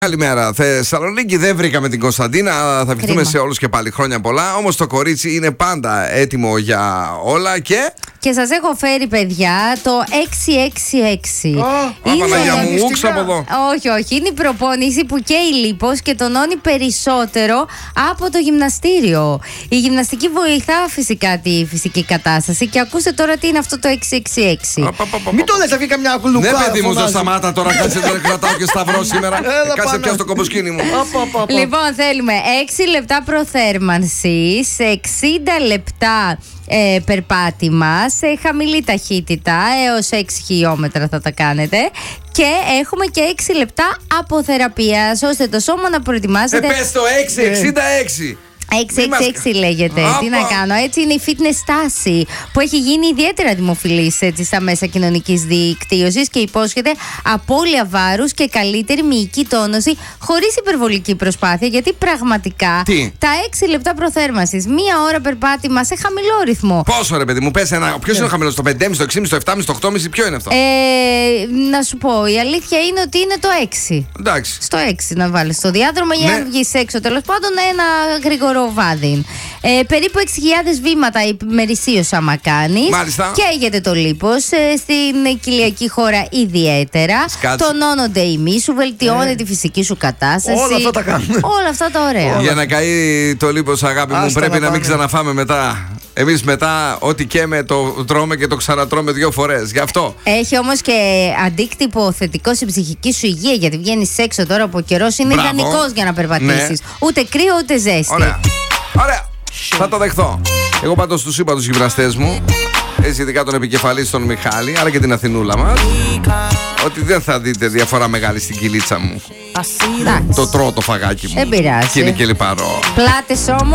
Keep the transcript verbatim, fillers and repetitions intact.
Καλημέρα. Θεσσαλονίκη δεν βρήκαμε την Κωνσταντίνα. Θα ευχηθούμε σε όλους και πάλι χρόνια πολλά. Όμως το κορίτσι είναι πάντα έτοιμο για όλα και. Και σας έχω φέρει, παιδιά, το έξι έξι έξι. Oh, είναι... Παναγιά μου, ούξ από εδώ. Όχι, όχι. Είναι η προπόνηση που καίει λίπος και τονώνει περισσότερο από το γυμναστήριο. Η γυμναστική βοηθά φυσικά τη φυσική κατάσταση. Και ακούστε τώρα τι είναι αυτό το έξι έξι έξι. Μην το λες, θα βγει καμιά γλουκά. Ναι, παιδί μου, δεν σταμάτα τώρα. Κάτσε να κρατάω και σταυρό σήμερα. Κάτσε πια στο κομποσκίνη μου. Λοιπόν, θέλουμε έξι λεπτά προθέρμανση, εξήντα λεπτά Ε, περπάτημα σε χαμηλή ταχύτητα, έως έξι χιλιόμετρα θα τα κάνετε. Και έχουμε και έξι λεπτά αποθεραπείας, ώστε το σώμα να προετοιμάζεται. Ε, πες το έξι εξήντα έξι. έξι έξι έξι λέγεται. Άπα. Τι να κάνω, έτσι είναι η fitness στάση που έχει γίνει ιδιαίτερα δημοφιλής έτσι, στα μέσα κοινωνικής δικτύωσης και υπόσχεται απώλεια βάρους και καλύτερη μυϊκή τόνωση χωρίς υπερβολική προσπάθεια. Γιατί πραγματικά τι? Τα έξι λεπτά προθέρμανσης, μία ώρα περπάτημα σε χαμηλό ρυθμό. Πόσο ρε παιδί μου, πες ένα. Ποιος είναι ο χαμηλός, το πέντε κόμμα πέντε, το έξι κόμμα πέντε, το επτά κόμμα πέντε, το οκτώ κόμμα πέντε, ποιο είναι αυτό? Ε, να σου πω, η αλήθεια είναι ότι είναι το έξι. Εντάξει. Στο έξι να βάλεις στο διάδρομο για ναι. να βγεις έξω. Τέλος πάντων, ένα γρήγορο βάδιν. Ε, περίπου έξι χιλιάδες βήματα ημερησίως άμα κάνεις. Μάλιστα. Καίγεται το λίπος ε, στην κοιλιακή χώρα ιδιαίτερα. Σκάτσε. Τονώνονται οι μυς σου, βελτιώνεται ε. τη φυσική σου κατάσταση. Όλα αυτά τα κάνουμε. Όλα αυτά τα ωραία. Για να καεί το λίπος, αγάπη μου, πρέπει να, να μην ξαναφάμε μετά. Εμείς μετά, ό,τι καίμε το τρώμε και το ξανατρώμε δύο φορές. Γι' αυτό. Έχει όμως και αντίκτυπο θετικό στην ψυχική σου υγεία. Γιατί βγαίνεις έξω τώρα από καιρός, είναι ιδανικός για να περπατήσεις. Ναι. Ούτε κρύο ούτε ζέστη. Ωραία. Ωραία. Θα το δεχθώ. Εγώ πάντως τους είπα τους γυμναστές μου, έτσι ειδικά τον επικεφαλής τον Μιχάλη, αλλά και την Αθηνούλα μας, ότι δεν θα δείτε διαφορά μεγάλη στην κυλίτσα μου. Εντάξει. Το τρώω το φαγάκι μου. Δεν πειράζει. Και είναι και λιπαρό. Πλάτες όμως.